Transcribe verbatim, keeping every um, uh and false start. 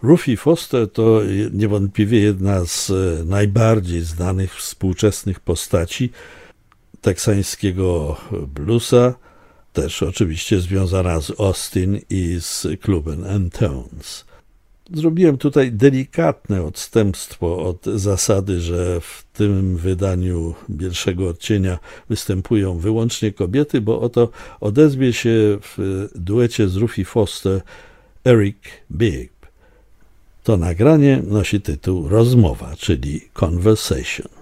Rufie Foster to niewątpliwie jedna z najbardziej znanych współczesnych postaci teksańskiego bluesa, też oczywiście związana z Austin i z klubem N-Tones. Zrobiłem tutaj delikatne odstępstwo od zasady, że w tym wydaniu Bielszego Odcienia występują wyłącznie kobiety, bo oto odezwie się w duecie z Rufie Foster Eric Bibb. To nagranie nosi tytuł Rozmowa, czyli Conversation.